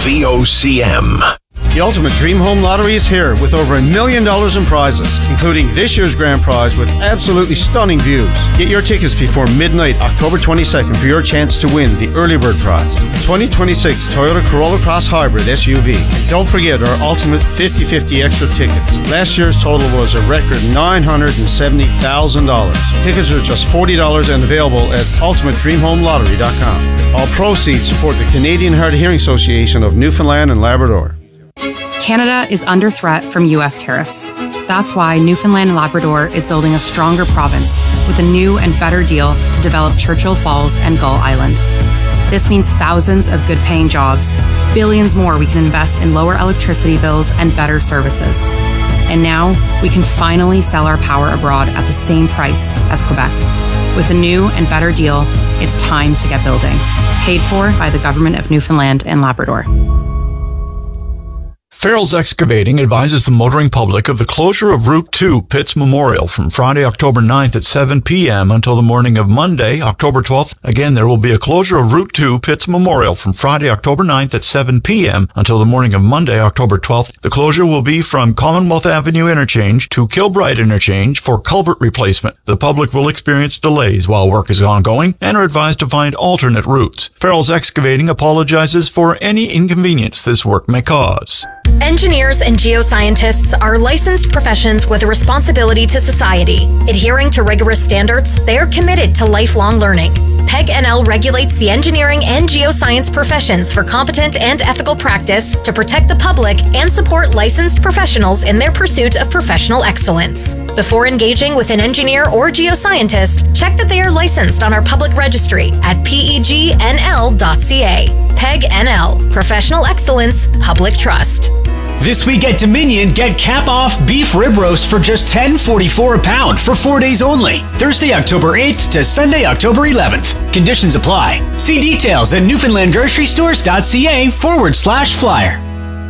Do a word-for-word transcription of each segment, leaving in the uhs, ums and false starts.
V O C M. The Ultimate Dream Home Lottery is here with over a million dollars in prizes, including this year's grand prize with absolutely stunning views. Get your tickets before midnight, October twenty-second, for your chance to win the early bird prize, twenty twenty-six Toyota Corolla Cross Hybrid S U V. And don't forget our Ultimate fifty fifty extra tickets. Last year's total was a record nine hundred seventy thousand dollars. Tickets are just forty dollars and available at ultimate dream home lottery dot com. All proceeds support the Canadian Hard of Hearing Association of Newfoundland and Labrador. Canada is under threat from U S tariffs. That's why Newfoundland and Labrador is building a stronger province with a new and better deal to develop Churchill Falls and Gull Island. This means thousands of good-paying jobs, billions more we can invest in lower electricity bills and better services. And now we can finally sell our power abroad at the same price as Quebec. With a new and better deal, it's time to get building. Paid for by the Government of Newfoundland and Labrador. Farrell's Excavating advises the motoring public of the closure of Route two Pitts Memorial from Friday, October ninth at seven p.m. until the morning of Monday, October twelfth. Again, there will be a closure of Route two Pitts Memorial from Friday, October ninth at seven p.m. until the morning of Monday, October twelfth. The closure will be from Commonwealth Avenue Interchange to Kilbride Interchange for culvert replacement. The public will experience delays while work is ongoing and are advised to find alternate routes. Farrell's Excavating apologizes for any inconvenience this work may cause. Engineers and geoscientists are licensed professions with a responsibility to society. Adhering to rigorous standards, they are committed to lifelong learning. P E G N L regulates the engineering and geoscience professions for competent and ethical practice to protect the public and support licensed professionals in their pursuit of professional excellence. Before engaging with an engineer or geoscientist, check that they are licensed on our public registry at P E G N L dot C A. P E G N L, Professional Excellence, Public Trust. This week at Dominion, get cap-off beef rib roast for just ten forty-four a pound for four days only. Thursday, October eighth to Sunday, October eleventh. Conditions apply. See details at newfoundlandgrocerystores.ca forward slash flyer.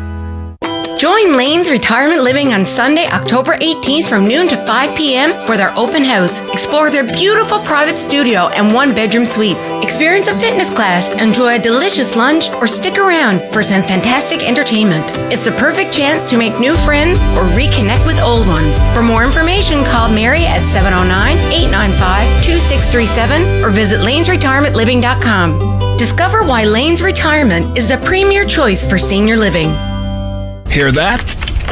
Join Lane's Retirement Living on Sunday, October eighteenth from noon to five p.m. for their open house. Explore their beautiful private studio and one-bedroom suites. Experience a fitness class, enjoy a delicious lunch, or stick around for some fantastic entertainment. It's the perfect chance to make new friends or reconnect with old ones. For more information, call Mary at seven oh nine, eight nine five, two six three seven or visit lanes retirement living dot com. Discover why Lane's Retirement is the premier choice for senior living. Hear that?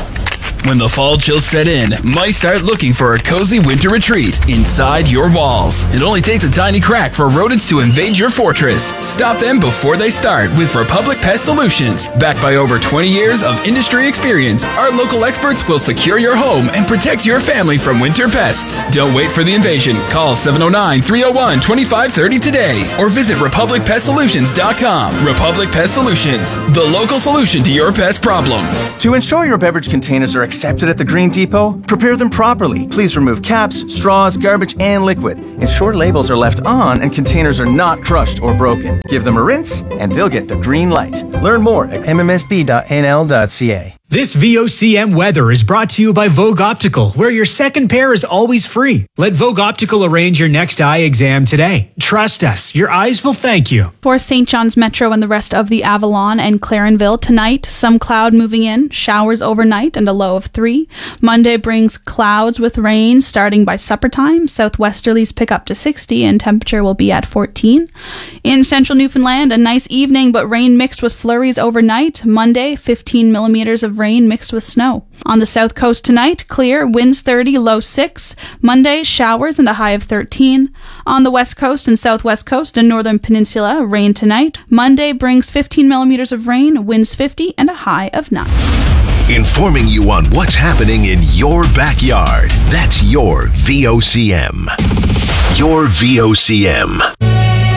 When the fall chills set in, might start looking for a cozy winter retreat inside your walls. It only takes a tiny crack for rodents to invade your fortress. Stop them before they start with Republic Pest Solutions. Backed by over twenty years of industry experience, our local experts will secure your home and protect your family from winter pests. Don't wait for the invasion. Call seven oh nine, three oh one, two five three oh today or visit republic pest solutions dot com. Republic Pest Solutions, the local solution to your pest problem. To ensure your beverage containers are accepted at the Green Depot, prepare them properly. Please remove caps, straws, garbage, and liquid. Ensure labels are left on and containers are not crushed or broken. Give them a rinse, and they'll get the green light. Learn more at m m s b dot n l dot c a. This V O C M weather is brought to you by Vogue Optical, where your second pair is always free. Let Vogue Optical arrange your next eye exam today. Trust us, your eyes will thank you. For Saint John's Metro and the rest of the Avalon and Clarenville, tonight, some cloud moving in, showers overnight and a low of three. Monday brings clouds with rain starting by supper time. Southwesterlies pick up to sixty and temperature will be at fourteen. In central Newfoundland, a nice evening, but rain mixed with flurries overnight. Monday, fifteen millimeters of rain mixed with snow. On the south coast tonight, clear, winds thirty, low six. Monday, showers and a high of thirteen. On the west coast and southwest coast and northern peninsula, rain tonight. Monday brings fifteen millimeters of rain, winds fifty and a high of nine. Informing you on what's happening in your backyard. That's your V O C M. Your V O C M.